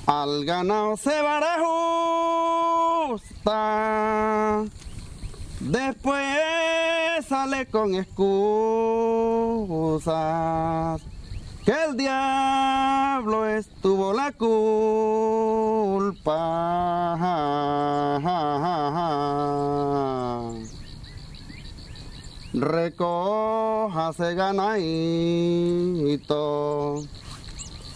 Al ganado se va de justa, después sale con excusas, que el diablo estuvo la culpa. Recójase ganadito,